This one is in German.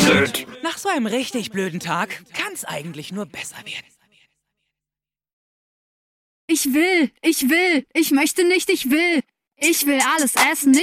Blöd. Nach so einem richtig blöden Tag kann's eigentlich nur besser werden. Ich möchte nicht, ich will alles essen.